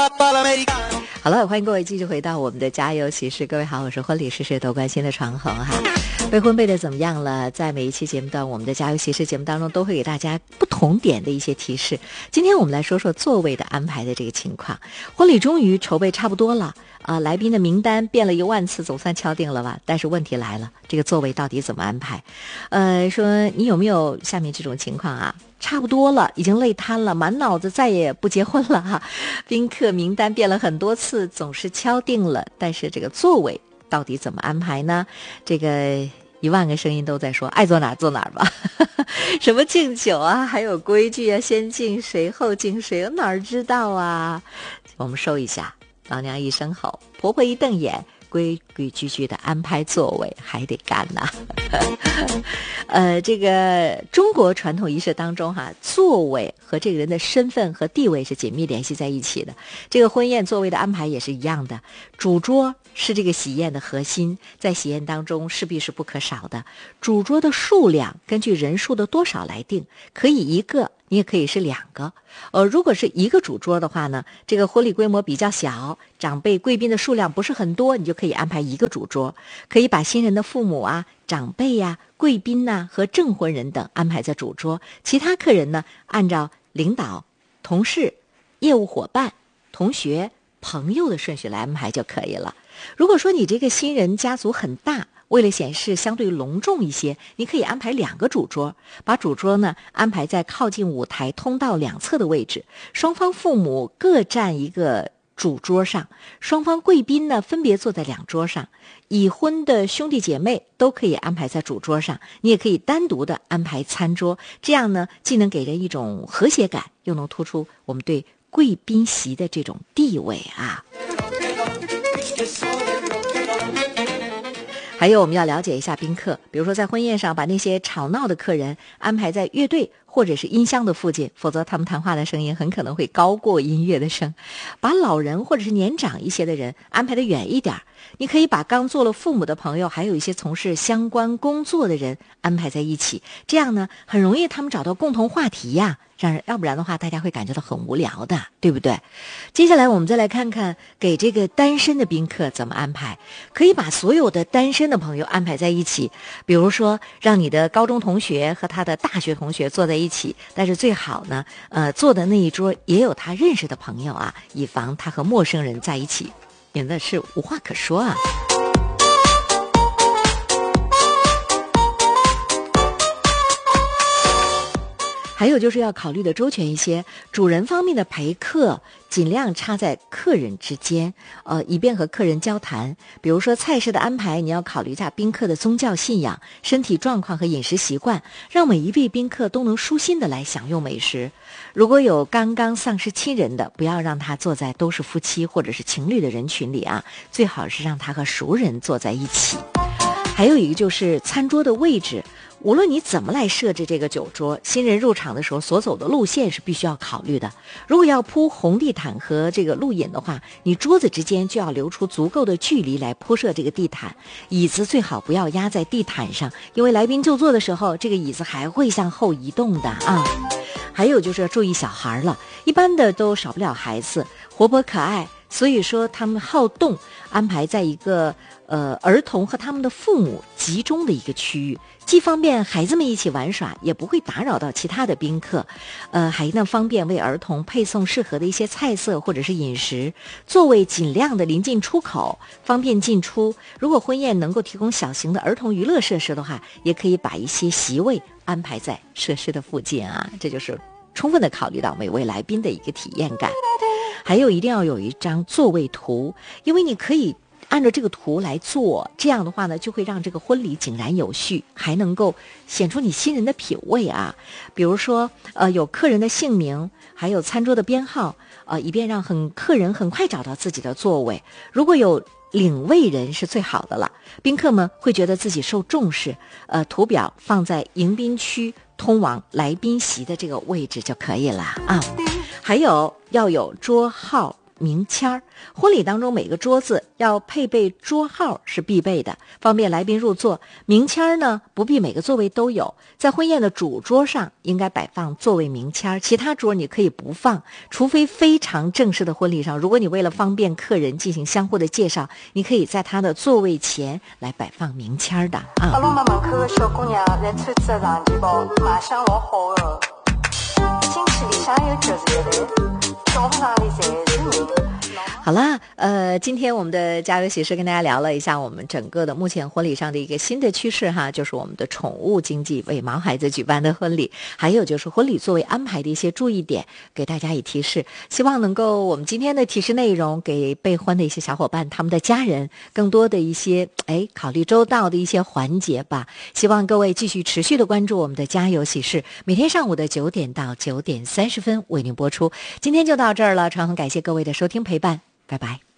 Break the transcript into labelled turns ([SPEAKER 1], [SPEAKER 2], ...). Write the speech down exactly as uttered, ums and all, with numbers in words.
[SPEAKER 1] 好了，欢迎各位继续回到我们的加油骑士。各位好，我是婚礼事事都关心的长虹哈。备婚备的怎么样了？在每一期节目当我们的加油骑士节目当中，都会给大家不同点的一些提示。今天我们来说说座位的安排的这个情况。婚礼终于筹备差不多了啊、呃，来宾的名单变了一万次，总算敲定了吧？但是问题来了，这个座位到底怎么安排？呃，说你有没有下面这种情况啊？差不多了，已经累瘫了，满脑子再也不结婚了哈。宾客名单变了很多次，总是敲定了，但是这个座位到底怎么安排呢？这个一万个声音都在说，爱坐哪儿坐哪儿吧。什么敬酒啊，还有规矩啊，先敬谁后敬谁，哪儿知道啊？我们收一下，老娘一声吼，婆婆一瞪眼，规规矩矩的安排座位还得干呐。呃，这个中国传统仪式当中哈，座位和这个人的身份和地位是紧密联系在一起的。这个婚宴座位的安排也是一样的，主桌是这个喜宴的核心，在喜宴当中势必是不可少的。主桌的数量根据人数的多少来定，可以一个，你也可以是两个。呃，如果是一个主桌的话呢，这个婚礼规模比较小，长辈贵宾的数量不是很多，你就可以安排一个主桌，可以把新人的父母啊、长辈呀、啊、贵宾呐、啊、和证婚人等安排在主桌，其他客人呢按照领导、同事、业务伙伴、同学、朋友的顺序来安排就可以了。如果说你这个新人家族很大，为了显示相对隆重一些，你可以安排两个主桌，把主桌呢安排在靠近舞台通道两侧的位置，双方父母各占一个主桌上，双方贵宾呢分别坐在两桌上，已婚的兄弟姐妹都可以安排在主桌上，你也可以单独的安排餐桌，这样呢既能给人一种和谐感，又能突出我们对贵宾席的这种地位啊。还有我们要了解一下宾客，比如说在婚宴上把那些吵闹的客人安排在乐队或者是音箱的附近，否则他们谈话的声音很可能会高过音乐的声。把老人或者是年长一些的人安排得远一点，你可以把刚做了父母的朋友，还有一些从事相关工作的人安排在一起，这样呢很容易他们找到共同话题呀，让人要不然的话大家会感觉到很无聊的，对不对？接下来我们再来看看给这个单身的宾客怎么安排。可以把所有的单身的朋友安排在一起，比如说让你的高中同学和他的大学同学坐在一起，但是最好呢呃，坐的那一桌也有他认识的朋友啊，以防他和陌生人在一起，免得是无话可说啊。还有就是要考虑的周全一些，主人方面的陪客尽量插在客人之间，呃，以便和客人交谈。比如说菜式的安排，你要考虑一下宾客的宗教信仰、身体状况和饮食习惯，让每一位宾客都能舒心的来享用美食。如果有刚刚丧失亲人的，不要让他坐在都是夫妻或者是情侣的人群里啊，最好是让他和熟人坐在一起。还有一个就是餐桌的位置，无论你怎么来设置这个酒桌，新人入场的时候所走的路线是必须要考虑的。如果要铺红地毯和这个路引的话，你桌子之间就要留出足够的距离来铺设这个地毯，椅子最好不要压在地毯上，因为来宾就坐的时候，这个椅子还会向后移动的啊。还有就是要注意小孩了，一般的都少不了孩子，活泼可爱，所以说他们好动，安排在一个呃儿童和他们的父母集中的一个区域，既方便孩子们一起玩耍，也不会打扰到其他的宾客，呃，还能方便为儿童配送适合的一些菜色或者是饮食。座位尽量的临近出口，方便进出。如果婚宴能够提供小型的儿童娱乐设施的话，也可以把一些席位安排在设施的附近啊，这就是充分的考虑到每位来宾的一个体验感。还有一定要有一张座位图，因为你可以按照这个图来做，这样的话呢，就会让这个婚礼井然有序，还能够显出你新人的品味啊。比如说，呃，有客人的姓名，还有餐桌的编号，呃，以便让很客人很快找到自己的座位。如果有领位人是最好的了，宾客们会觉得自己受重视。呃，图表放在迎宾区通往来宾席的这个位置就可以了啊。还有要有桌号名签儿。婚礼当中每个桌子要配备桌号是必备的，方便来宾入座。名签儿呢，不必每个座位都有，在婚宴的主桌上应该摆放座位名签儿，其他桌你可以不放，除非非常正式的婚礼上，如果你为了方便客人进行相互的介绍，你可以在他的座位前来摆放名签儿的啊。
[SPEAKER 2] 阿拉妈门口的小姑娘在穿着长旗袍，卖相老好的。亲戚里向有就是一类，教堂里侪是人。
[SPEAKER 1] 好啦，呃，今天我们的家有喜事跟大家聊了一下我们整个的目前婚礼上的一个新的趋势哈，就是我们的宠物经济为毛孩子举办的婚礼，还有就是婚礼作为安排的一些注意点，给大家以提示，希望能够我们今天的提示内容给备婚的一些小伙伴他们的家人更多的一些哎考虑周到的一些环节吧。希望各位继续持续的关注我们的家有喜事，每天上午的九点到九点三十分为您播出。今天就到这儿了，常很感谢各位的收听陪伴，拜拜。